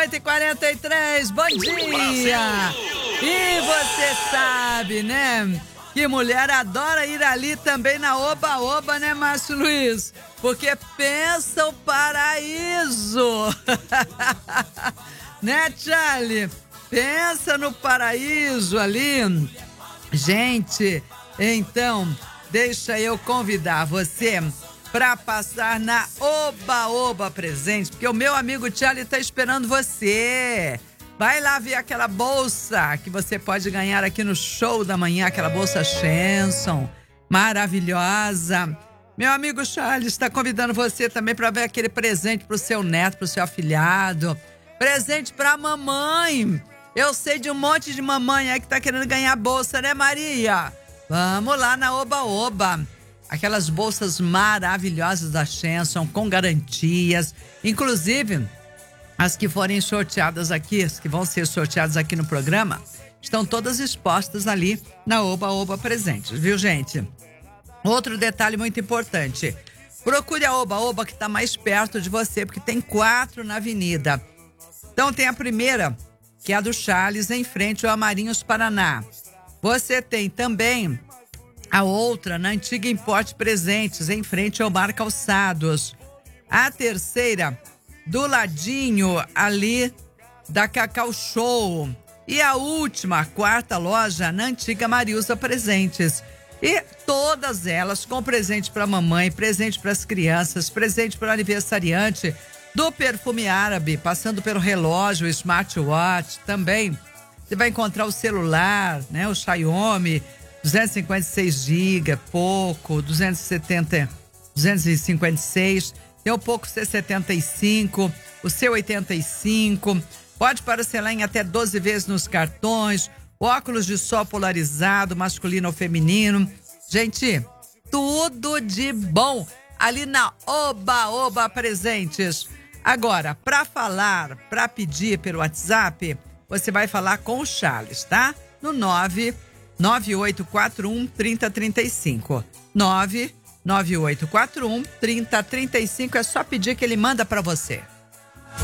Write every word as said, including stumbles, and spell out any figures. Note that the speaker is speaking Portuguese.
oito e quarenta e três, bom dia! E você sabe, né, que mulher adora ir ali também na Oba-Oba, né, Márcio Luiz? Porque pensa o paraíso! Né, Charlie? Pensa no paraíso ali. Gente, então, deixa eu convidar você para passar na Oba-Oba Presente, porque o meu amigo Charlie tá esperando você. Vai lá ver aquela bolsa que você pode ganhar aqui no show da manhã, aquela bolsa Shenson, maravilhosa. Meu amigo Charlie está convidando você também para ver aquele presente pro seu neto, pro seu afilhado. Presente pra mamãe. Eu sei de um monte de mamãe aí que tá querendo ganhar bolsa, né, Maria? Vamos lá na Oba-Oba. Aquelas bolsas maravilhosas da Shenson, com garantias. Inclusive, as que forem sorteadas aqui, as que vão ser sorteadas aqui no programa, estão todas expostas ali na Oba-Oba Presentes, viu, gente? Outro detalhe muito importante. Procure a Oba-Oba que está mais perto de você, porque tem quatro na avenida. Então tem a primeira, que é a do Charles, em frente ao Amarinhos, Paraná. Você tem também a outra na antiga Importe Presentes, em frente ao Bar Calçados. A terceira, do ladinho ali da Cacau Show. E a última, a quarta loja, na antiga Mariusa Presentes. E todas elas com presente para a mamãe, presente para as crianças, presente para o aniversariante, do perfume árabe, passando pelo relógio, o smartwatch também. Você vai encontrar o celular, né? O Xiaomi, duzentos e cinquenta e seis gigas, Poco, duzentos e setenta, duzentos e cinquenta e seis, tem o Poco C setenta e cinco, o C oitenta e cinco, pode parcelar em até doze vezes nos cartões, óculos de sol polarizado, masculino ou feminino. Gente, tudo de bom ali na Oba-Oba Presentes. Agora, para falar, para pedir pelo WhatsApp, você vai falar com o Charles, tá? No nove nove oito quatro um, três zero três cinco. nove nove oito quatro um, três zero três cinco, é só pedir que ele manda para você.